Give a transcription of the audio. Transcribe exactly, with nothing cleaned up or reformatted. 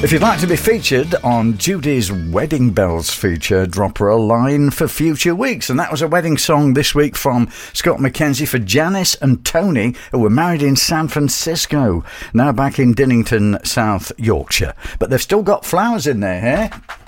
If you'd like to be featured on Judy's Wedding Bells feature, drop her a line for future weeks. And that was a wedding song this week from Scott McKenzie for Janice and Tony, who were married in San Francisco, now back in Dinnington, South Yorkshire. But they've still got flowers in their hair.